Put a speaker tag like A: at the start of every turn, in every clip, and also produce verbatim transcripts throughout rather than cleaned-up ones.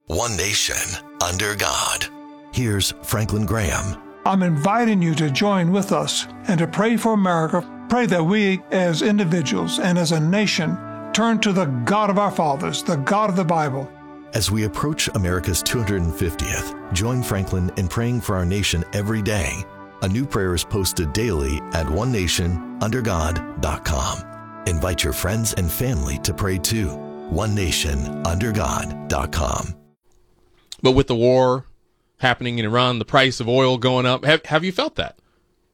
A: One nation, under God. Here's Franklin Graham.
B: I'm inviting you to join with us and to pray for America. Pray that we, as individuals and as a nation, turn to the God of our fathers, the God of the Bible.
A: As we approach America's two hundred fiftieth, join Franklin in praying for our nation every day. A new prayer is posted daily at one nation under god dot com. Invite your friends and family to pray too. one nation under god dot com.
C: But with the war happening in Iran, the price of oil going up, have, have you felt that?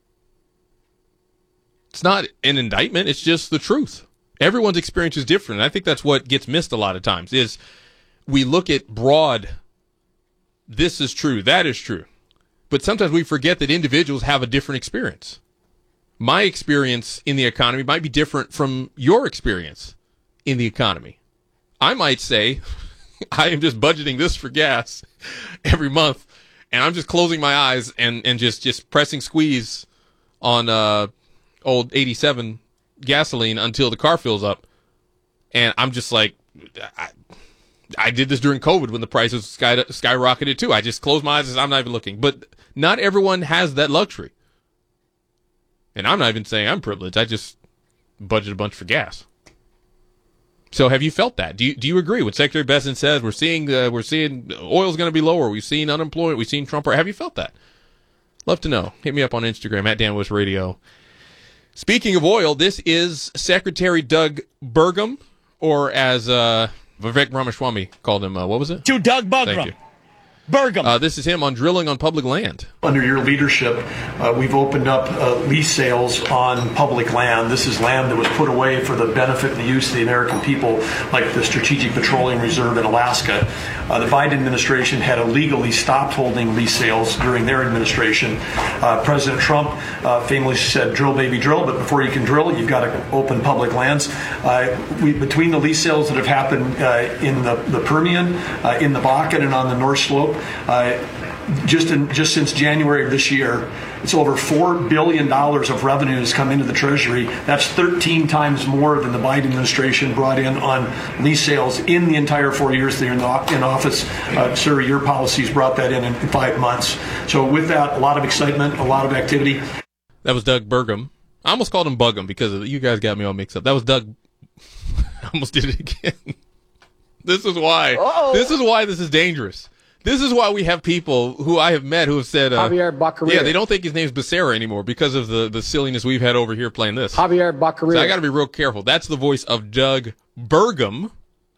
C: It's not an indictment. It's just the truth. Everyone's experience is different. I think that's what gets missed a lot of times is we look at broad, this is true, that is true. But sometimes we forget that individuals have a different experience. My experience in the economy might be different from your experience in the economy. I might say, I am just budgeting this for gas every month, and I'm just closing my eyes and, and just, just pressing squeeze on uh, old eighty-seven gasoline until the car fills up. And I'm just like, I, I did this during COVID when the prices sky, skyrocketed too. I just closed my eyes and I'm not even looking. But not everyone has that luxury. And I'm not even saying I'm privileged. I just budget a bunch for gas. So have you felt that? Do you do you agree when Secretary Bessent says we're seeing uh, we're seeing oil's going to be lower, we've seen unemployment, we've seen Trump? Have you felt that? Love to know. Hit me up on Instagram at Dan Wish Radio. Speaking of oil, this is Secretary Doug Burgum, or as uh, Vivek Ramaswamy called him. Uh, what was it?
D: To Doug Burgum.
C: Thank you.
D: Burgum.
C: Uh, this is him on drilling on public land.
E: Under your leadership, uh, we've opened up uh, lease sales on public land. This is land that was put away for the benefit and the use of the American people, like the Strategic Petroleum Reserve in Alaska. Uh, the Biden administration had illegally stopped holding lease sales during their administration. Uh, President Trump uh, famously said, drill, baby, drill, but before you can drill, you've got to open public lands. Uh, we, between the lease sales that have happened uh, in the, the Permian, uh, in the Bakken, and on the North Slope, Uh, just in just since January of this year, it's over four billion dollars of revenue has come into the Treasury. That's thirteen times more than the Biden administration brought in on lease sales in the entire four years they're in, the, in office. Uh, sir, your policies brought that in in five months. So with that, a lot of excitement, a lot of activity.
C: That was Doug Burgum. I almost called him Bugum because of, you guys got me all mixed up. That was Doug. I almost did it again. This is why. Uh-oh. This is why this is dangerous. This is why we have people who I have met who have said, uh,
F: Javier Baccaria.
C: Yeah, they don't think his name's Becerra anymore because of the, the silliness we've had over here playing this.
F: Javier Baccaria.
C: So I got to be real careful. That's the voice of Doug Burgum.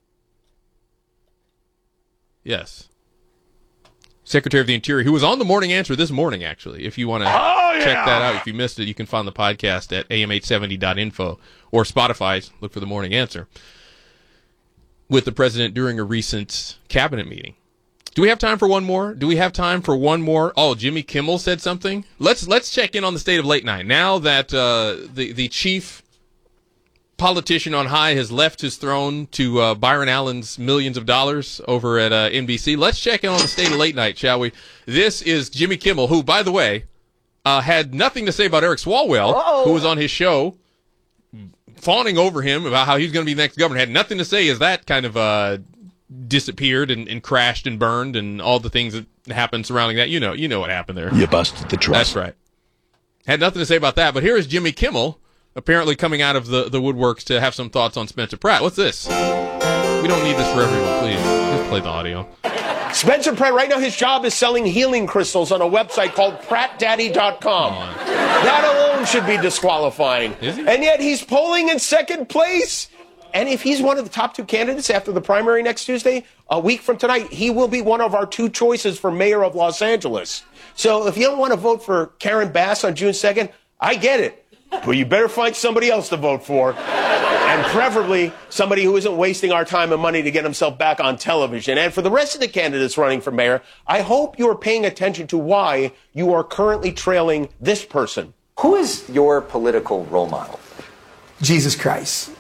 C: Yes. Secretary of the Interior, who was on the Morning Answer this morning, actually. If you want to
D: oh, yeah.
C: check that out, if you missed it, you can find the podcast at A M eight seventy dot info or Spotify. Look for the Morning Answer. With the president during a recent cabinet meeting. Do we have time for one more? Do we have time for one more? Oh, Jimmy Kimmel said something. Let's let's check in on the state of late night. Now that uh, the the chief politician on high has left his throne to uh, Byron Allen's millions of dollars over at uh, N B C, let's check in on the state of late night, shall we? This is Jimmy Kimmel, who, by the way, uh, had nothing to say about Eric Swalwell, Uh-oh. who was on his show, fawning over him about how he's going to be the next governor. Had nothing to say as that kind of uh, disappeared and, and crashed and burned and all the things that happened surrounding that. You know, you know what happened there.
G: You busted the trust.
C: That's right. Had nothing to say about that. But here is Jimmy Kimmel, apparently coming out of the, the woodworks to have some thoughts on Spencer Pratt. What's this? We don't need this for everyone, please. Just play the audio.
H: Spencer Pratt, right now his job is selling healing crystals on a website called Pratt Daddy dot com. That alone should be disqualifying.
C: Is he?
H: And yet he's polling in second place. And if he's one of the top two candidates after the primary next Tuesday, a week from tonight, he will be one of our two choices for mayor of Los Angeles. So if you don't want to vote for Karen Bass on June second, I get it. But you better find somebody else to vote for. And preferably somebody who isn't wasting our time and money to get himself back on television. And for the rest of the candidates running for mayor, I hope you are paying attention to why you are currently trailing this person.
I: Who is your political role model?
J: Jesus Christ.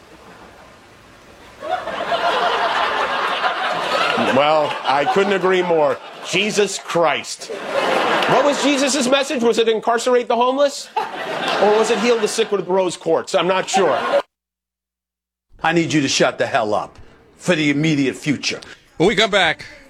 H: Well, I couldn't agree more. Jesus Christ. What was Jesus' message? Was it incarcerate the homeless? Or was it heal the sick with rose quartz? I'm not sure.
G: I need you to shut the hell up for the immediate future.
C: When we come back,